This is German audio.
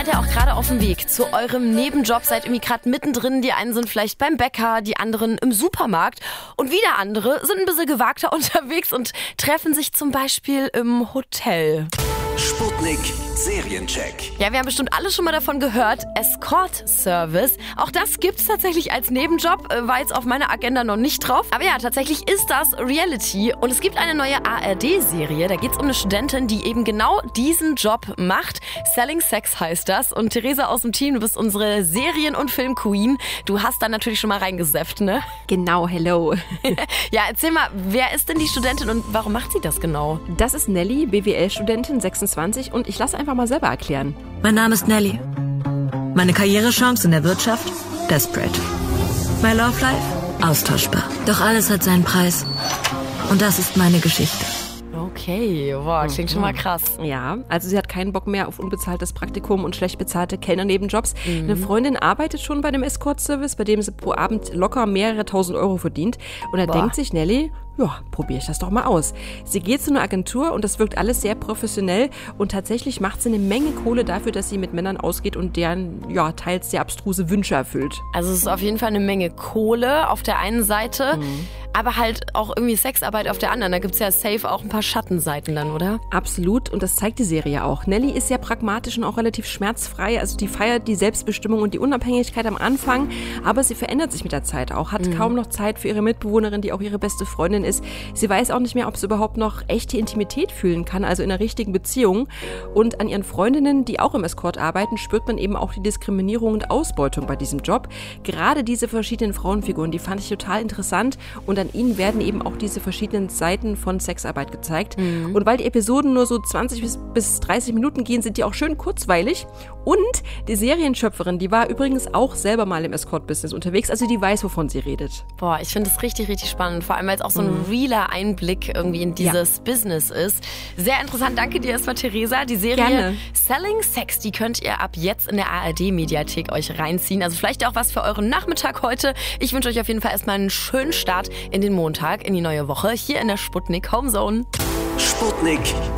seid ja auch gerade auf dem Weg zu eurem Nebenjob, seid irgendwie gerade mittendrin. Die einen sind vielleicht beim Bäcker, die anderen im Supermarkt und wieder andere sind ein bisschen gewagter unterwegs und treffen sich zum Beispiel im Hotel. Sputnik Seriencheck. Ja, wir haben bestimmt alle schon mal davon gehört, Escort-Service. Auch das gibt's tatsächlich als Nebenjob, war jetzt auf meiner Agenda noch nicht drauf. Aber ja, tatsächlich ist das Reality und es gibt eine neue ARD-Serie. Da geht's um eine Studentin, die eben genau diesen Job macht. Selling Sex heißt das. Und Theresa aus dem Team, du bist unsere Serien- und Film-Queen. Du hast da natürlich schon mal reingesefft, ne? Genau, hello. Ja, erzähl mal, wer ist denn die Studentin und warum macht sie das genau? Das ist Nelly, BWL-Studentin, 26 und ich lasse einfach mal selber erklären. Mein Name ist Nelly. Meine Karrierechance in der Wirtschaft? Desperate. My Love Life? Austauschbar. Doch alles hat seinen Preis. Und das ist meine Geschichte. Okay, wow, klingt schon mal krass. Ja, also sie hat keinen Bock mehr auf unbezahltes Praktikum und schlecht bezahlte Kellnernebenjobs. Eine Freundin arbeitet schon bei dem Escort-Service, bei dem sie pro Abend locker mehrere tausend Euro verdient. Und da denkt sich Nelly, ja, probiere ich das doch mal aus. Sie geht zu einer Agentur und das wirkt alles sehr professionell und tatsächlich macht sie eine Menge Kohle dafür, dass sie mit Männern ausgeht und deren, ja, teils sehr abstruse Wünsche erfüllt. Also es ist auf jeden Fall eine Menge Kohle auf der einen Seite, aber halt auch irgendwie Sexarbeit auf der anderen. Da gibt's ja safe auch ein paar Schattenseiten dann, oder? Absolut, und das zeigt die Serie auch. Nelly ist sehr pragmatisch und auch relativ schmerzfrei, also die feiert die Selbstbestimmung und die Unabhängigkeit am Anfang, aber sie verändert sich mit der Zeit auch, hat kaum noch Zeit für ihre Mitbewohnerin, die auch ihre beste Freundin ist. Sie weiß auch nicht mehr, ob sie überhaupt noch echte Intimität fühlen kann, also in einer richtigen Beziehung. Und an ihren Freundinnen, die auch im Escort arbeiten, spürt man eben auch die Diskriminierung und Ausbeutung bei diesem Job. Gerade diese verschiedenen Frauenfiguren, die fand ich total interessant und an ihnen werden eben auch diese verschiedenen Seiten von Sexarbeit gezeigt. Und weil die Episoden nur so 20 bis 30 Minuten gehen, sind die auch schön kurzweilig. Und die Serienschöpferin, die war übrigens auch selber mal im Escort-Business unterwegs, also die weiß, wovon sie redet. Boah, ich finde das richtig, richtig spannend. Vor allem, weil es auch so ein realer Einblick irgendwie in dieses Business ist. Sehr interessant. Danke dir erstmal, Theresa. Die Serie Gerne. Selling Sex, die könnt ihr ab jetzt in der ARD-Mediathek euch reinziehen. Also vielleicht auch was für euren Nachmittag heute. Ich wünsche euch auf jeden Fall erstmal einen schönen Start in den Montag, in die neue Woche, hier in der Sputnik Homezone. Sputnik